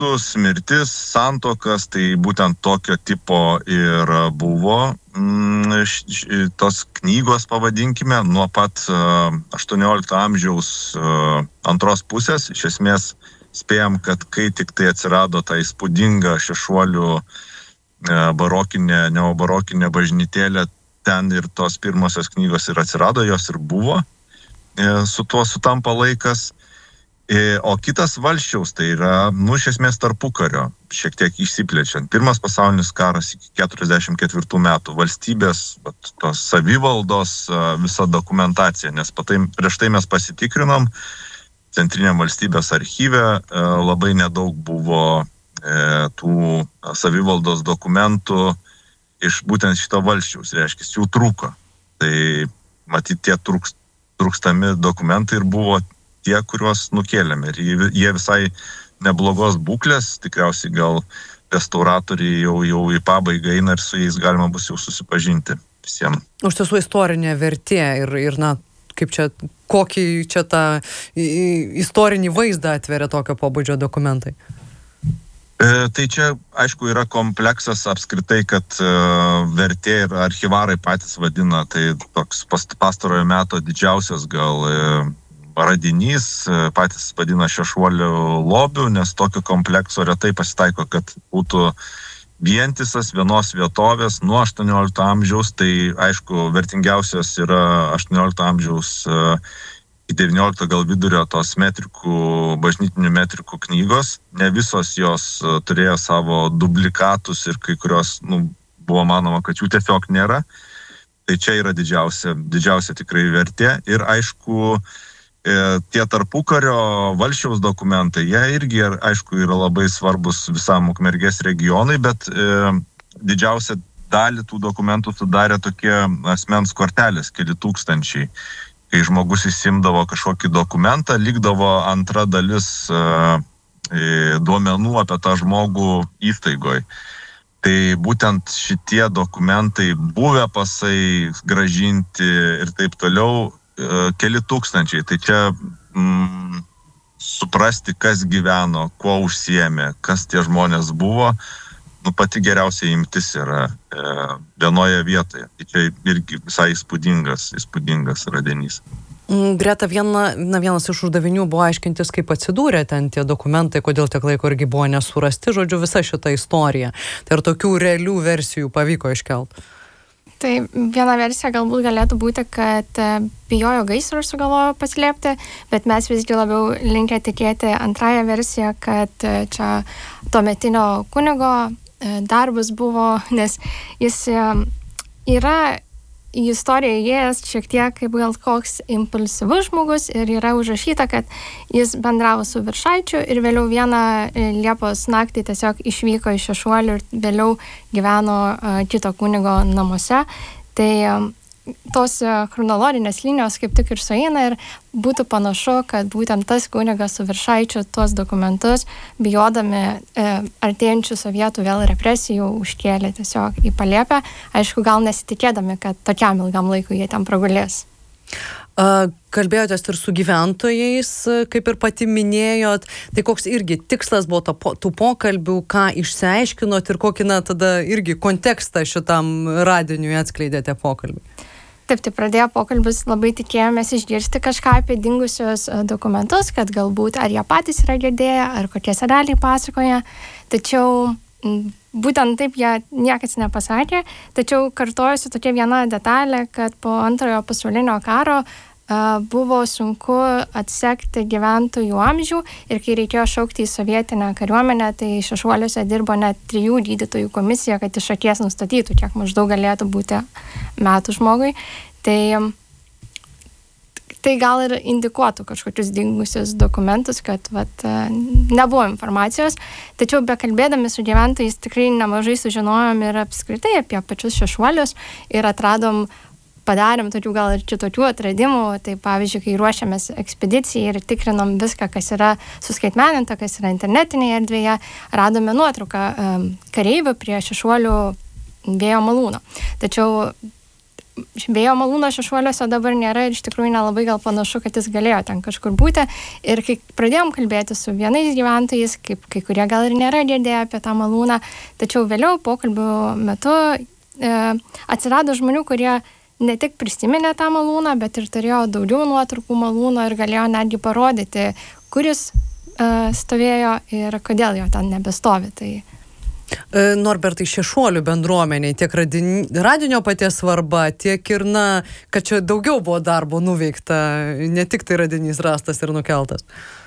mirtis, santuokas, tai būtent tokio tipo ir buvo tos knygos, pavadinkime, nuo pat 18 amžiaus antros pusės. Iš esmės spėjam, kad kai tik tai atsirado ta įspūdinga Šešuolių barokinė, neobarokinė bažnytėlė, ten ir tos pirmosios knygos ir atsirado, jos ir buvo. Su tuo sutampa laikas. O kitas Valsčiaus, tai yra, iš esmės tarpukario, šiek tiek išsiplečiant. Pirmas pasaulinis karas iki 44 metų, valstybės, tos savivaldos, visa dokumentacija, nes prieš tai mes pasitikrinom, Centriniam valstybės archyve labai nedaug buvo tų savivaldos dokumentų iš būtent šito Valsčiaus, reiškia, jų trūko. Tai matyt, tie trūkstami dokumentai ir buvo tie, kuriuos nukėlėme. Ir jie visai neblogos būklės, tikriausiai gal restauratoriai jau į pabaigą eina ir su jais galima bus jau susipažinti visiems. Už tiesų istorinė vertė ir kaip čia, kokį čia tą istorinį vaizdą atveria tokio pobūdžio dokumentai? Tai čia, aišku, yra kompleksas apskritai, kad vertė ir archyvarai patys vadina, tai toks pastarojo meto didžiausias gal radinys, patys vadina Šešuolių lobių, nes tokio komplekso retai pasitaiko, kad būtų vientisas vienos vietovės nuo 18 amžiaus, tai aišku, vertingiausios yra 18 amžiaus į 19 gal vidurio tos metrikų, bažnytinių metrikų knygos. Ne visos jos turėjo savo dublikatus ir kai kurios, buvo manoma, kad jų tiesiog nėra. Tai čia yra didžiausia tikrai vertė. Ir aišku, tie tarpukario Valsčiaus dokumentai, jie irgi, aišku, yra labai svarbus visam Ukmergės regionui, bet didžiausią dalį tų dokumentų sudarė tokie asmens kortelės, keli tūkstančiai. Kai žmogus įsimdavo kažkokį dokumentą, likdavo antra dalis duomenų apie tą žmogų įstaigoj. Tai būtent šitie dokumentai, buvę pasai, grąžinti ir taip toliau, keli tūkstančiai. Tai čia suprasti, kas gyveno, kuo užsiėmė, kas tie žmonės buvo, pati geriausia imtis yra vienoje vietoje. Tai čia irgi visai įspūdingas radinys. Greta, vienas iš uždavinių buvo aiškintis, kaip atsidūrė ten tie dokumentai, kodėl tiek laiko irgi buvo nesurasti, žodžiu, visa šita istorija. Tai ar tokių realių versijų pavyko iškelt? Tai viena versija galbūt galėtų būti, kad bijojo gaisro ir sugalvojo paslėpti, bet mes visgi labiau linkę tikėti antrąją versiją, kad čia tuometinio kunigo darbas buvo, nes jis yra į istoriją įėjęs šiek tiek kaip gal koks impulsyvus žmogus ir yra užrašyta, kad jis bendravo su Viršaičiu ir vėliau vieną Liepos naktį tiesiog išvyko iš Šešuolių ir vėliau gyveno kito kunigo namuose. Tai tos chronologinės linijos kaip tik ir sueina ir būtų panašu, kad būtent tas kunigas su Viršaičiu tuos dokumentus, bijodami artėjančių sovietų vėl represijų, užkėlė tiesiog į palėpę, aišku, gal nesitikėdami, kad tokiam ilgam laikui jie ten pragulės. Kalbėjotės ir su gyventojais, kaip ir pati minėjot, tai koks irgi tikslas buvo tų pokalbių, ką išsiaiškinot ir kokį tada irgi kontekstą šitam radiniui atskleidėte pokalbį? Taip, tai pradėjo pokalbis, labai tikėjomės išgirsti kažką apie dingusius dokumentus, kad galbūt ar jie patys yra girdėję, ar kokie seneliai pasakoja, tačiau būtent taip jie niekas nepasakė, tačiau kartojosi tokia viena detalė, kad po antrojo pasaulinio karo buvo sunku atsekti gyventojų amžių ir kai reikėjo šaukti į sovietinę kariuomenę, tai Šešuoliuose dirbo net 3 gydytojų komisija, kad iš akies nustatytų, kiek maždaug galėtų būti metų žmogui. Tai gal ir indikuotų kažkokius dingusius dokumentus, kad nebuvo informacijos, tačiau bekalbėdami su gyventojais tikrai nemažai sužinojom ir apskritai apie pačius Šešuolius ir padarėm tokių gal ir kitokių atradimų, tai pavyzdžiui, kai ruošiamės ekspedicijai ir tikrinom viską, kas yra suskaitmeninta, kas yra internetinėje erdvėje, radome nuotrauką kareivių prie Šešuolių vėjo malūno. Tačiau vėjo malūno Šešuoliuose dabar nėra ir iš tikrųjų nelabai gal panašu, kad jis galėjo ten kažkur būti. Ir kai pradėjom kalbėti su vienais gyventojais, kai kurie gal ir nėra girdėję apie tą malūną, tačiau vėliau pokalbių metu atsirado žmonių, kurie ne tik prisiminė tą malūną, bet ir turėjo daugiau nuotraukų malūno ir galėjo netgi parodyti, kuris stovėjo ir kodėl jo ten nebestovi. Tai Norbertai, Šešuolių bendruomeniai tiek radinio paties svarba, tiek ir, kad čia daugiau buvo darbo nuveikta, ne tik tai radinys rastas ir nukeltas.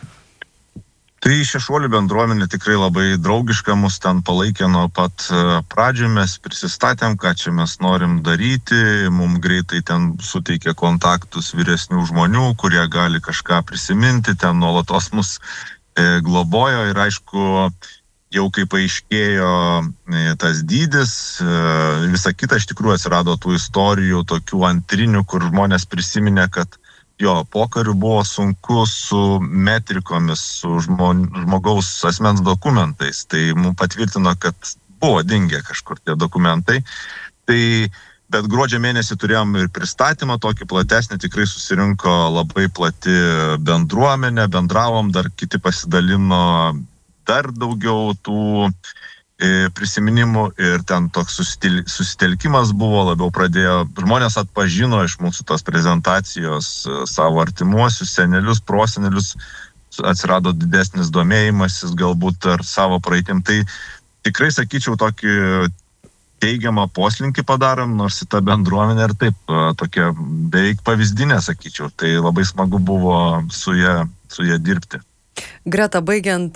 Tai Šešuolių bendruomenė tikrai labai draugiška, mus ten palaikė nuo pat pradžių, mes prisistatėm, ką čia mes norim daryti, mums greitai ten suteikė kontaktus vyresnių žmonių, kurie gali kažką prisiminti, ten nuolatos mus globojo ir aišku, jau kaip aiškėjo tas dydis, visa kita iš tikrųjų atsirado tų istorijų, tokių antrinių, kur žmonės prisiminė, kad pokariu buvo sunku su metrikomis, su žmogaus asmens dokumentais. Tai mums patvirtino, kad buvo dingę kažkur tie dokumentai. Bet gruodžio mėnesį turėjom ir pristatymą tokį platesnį, tikrai susirinko labai plati bendruomenė, bendravom, dar kiti pasidalino dar daugiau tų prisiminimų ir ten toks susitelkimas buvo, labiau pradėjo, žmonės atpažino iš mūsų tos prezentacijos savo artimuosius, senelius, prosenelius, atsirado didesnis domėjimasis galbūt ar savo praeitim. Tai tikrai, sakyčiau, tokį teigiamą poslinkį padarom, nors į tą bendruomenę ir taip tokia beveik pavyzdinė, sakyčiau. Tai labai smagu buvo su ja dirbti. Greta, baigiam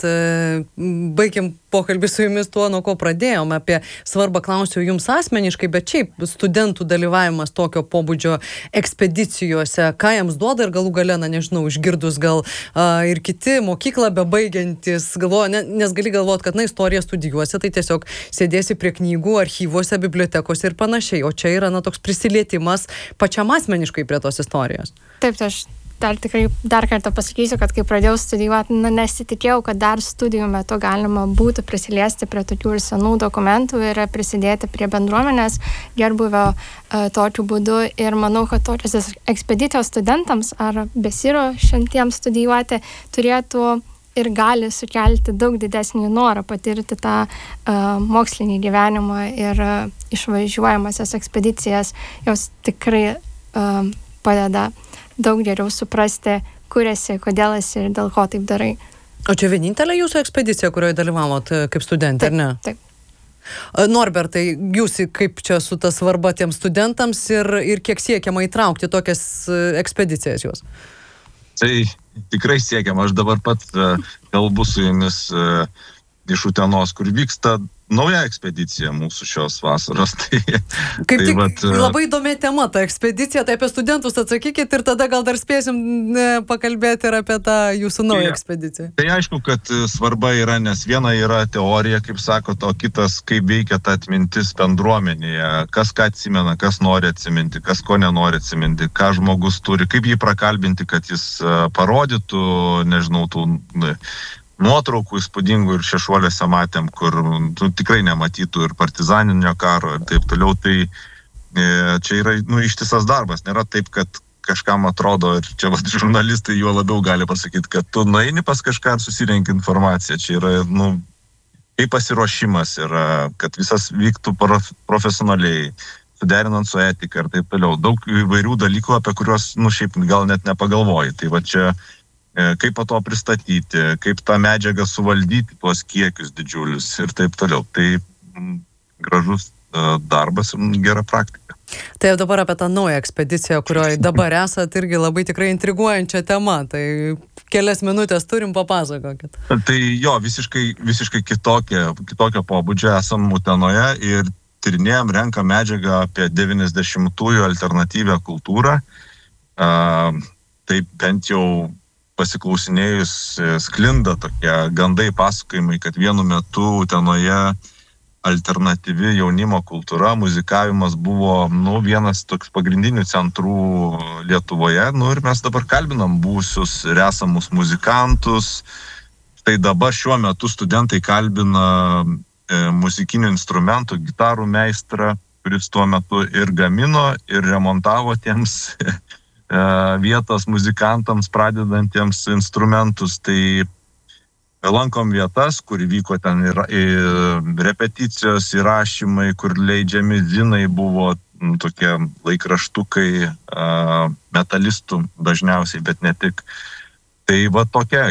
pokalbį su jumis tuo, nuo ko pradėjome. Apie svarbą klausiau jums asmeniškai, bet šiaip studentų dalyvavimas tokio pobūdžio ekspedicijose, ką jiems duoda ir galų gale, nežinau, išgirdus gal ir kiti mokyklą bebaigiantis, nes gali galvoti, kad istoriją studijuosi, tai tiesiog sėdėsi prie knygų, archyvuose, bibliotekose ir panašiai. O čia yra toks prisilietimas pačiam asmeniškai prie tos istorijos. Taip, tai aš dar kartą pasakysiu, kad kai pradėjau studijuoti, nesitikėjau, kad dar studijų metu galima būtų prisiliesti prie tokių ir senų dokumentų ir prisidėti prie bendruomenės gerbūvio tokiu būdu. Ir manau, kad tokios ekspedicijos studentams ar besiruošiantiems studijuoti turėtų ir gali sukelti daug didesnį norą patirti tą mokslinį gyvenimą ir išvažiuojamasias ekspedicijas. Jos tikrai padeda daug geriau suprasti, kur esi, kodėl esi ir dėl ko taip darai. O čia vienintelė jūsų ekspedicija, kurioje dalyvavot kaip studentė, ar ne? Taip. Norbertai, jūs kaip čia su ta svarba tiems studentams ir kiek siekiama įtraukti tokias ekspedicijas juos? Tai tikrai siekiama. Aš dabar pat kalbu su jumis iš Utenos, kur vyksta nauja ekspedicija mūsų šios vasaros. Labai įdomi tema ta ekspedicija, tai apie studentus atsakykit ir tada gal dar spėsim pakalbėti ir apie tą jūsų naują ekspediciją. Tai aišku, kad svarba yra, nes viena yra teorija, kaip sako, o kitas, kaip veikia ta atmintis bendruomenėje, kas ką atsimena, kas nori atsiminti, kas ko nenori atsiminti, ką žmogus turi, kaip jį prakalbinti, kad jis parodytų, nežinau, tų nuotraukų įspūdingų ir Šešuoliuose matėm, kur tikrai nematytų ir partizaninio karo ir taip toliau. Tai čia yra ištisas darbas. Nėra taip, kad kažkam atrodo, ir čia žurnalistai juo labiau gali pasakyti, kad tu nueini pas kažką ir susirenki informaciją. Čia yra, kaip pasiruošimas yra, kad visas vyktų profesionaliai, suderinant su etika ir taip toliau. Daug įvairių dalykų, apie kuriuos, šiaip gal net nepagalvoji. Tai va čia kaip po to pristatyti, kaip tą medžiagą suvaldyti, tuos kiekius didžiulius ir taip toliau. Tai gražus darbas ir gera praktika. Tai dabar apie tą naują ekspediciją, kurioje dabar esat, irgi labai tikrai intriguojančia tema. Tai kelias minutės turim, papasakokit. Tai visiškai kitokio pobūdžio esam Utenoje ir tyrinėjom, renkam medžiagą apie 90-ųjų alternatyvią kultūrą. Tai bent jau pasiklausinėjus sklinda tokie gandai, pasakojimai, kad vienu metu Utenoje alternatyvi jaunimo kultūra, muzikavimas buvo vienas toks pagrindinių centrų Lietuvoje. Ir mes dabar kalbinam būsius ir esamus muzikantus. Tai dabar šiuo metu studentai kalbina muzikinių instrumentų, gitarų meistrą, kuris tuo metu ir gamino, ir remontavo tiems vietos muzikantams pradedantiems instrumentus. Tai lankom vietas, kur vyko ten ir repeticijos, įrašymai, kur leidžiami zinai buvo tokie laikraštukai metalistų dažniausiai, bet ne tik. Tai va tokia